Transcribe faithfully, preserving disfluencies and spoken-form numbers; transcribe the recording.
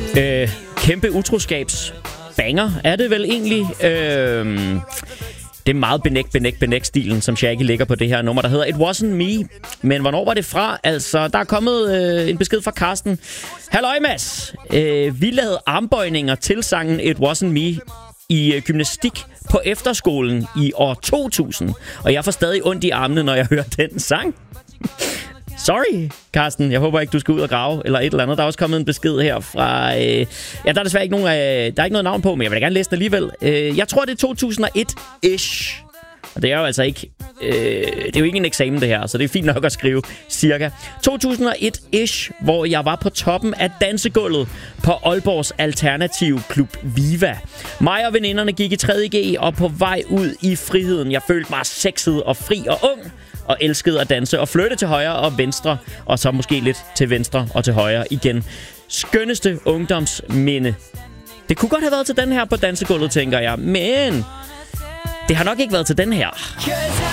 Øh, kæmpe utroskabsbanger er det vel egentlig. Øh, det er meget benægt, benægt, benægt-stilen, som Shaggy ligger på det her nummer, der hedder It Wasn't Me. Men hvornår var det fra? Altså, der er kommet øh, en besked fra Karsten. Halløj, Mads. Øh, vi lavede armbøjninger til sangen It Wasn't Me i øh, gymnastik på efterskolen i år to tusind. Og jeg får stadig ondt i armene, når jeg hører den sang. Sorry, Karsten. Jeg håber ikke, du skal ud og grave eller et eller andet. Der er også kommet en besked her fra... Øh, ja, der er desværre ikke nogen, øh, der er ikke noget navn på, men jeg vil da gerne læse den alligevel. Øh, jeg tror, det er to tusind og et-ish. Og det er jo altså ikke... Øh, det er jo ikke en eksamen, det her, så det er fint nok at skrive cirka. to tusind og et-ish, hvor jeg var på toppen af dansegulvet på Aalborgs alternative klub Viva. Mig og veninderne gik i tredje G og på vej ud i friheden. Jeg følte mig sexet og fri og ung, og elskede at danse og flytte til højre og venstre, og så måske lidt til venstre og til højre igen. Skønneste ungdomsminde. Det kunne godt have været til den her på dansegulvet, tænker jeg, men det har nok ikke været til den her.